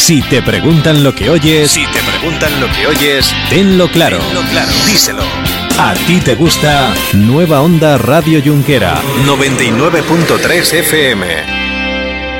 Si te preguntan lo que oyes, tenlo claro. Díselo. A ti te gusta Nueva Onda Radio Junquera 99.3 FM.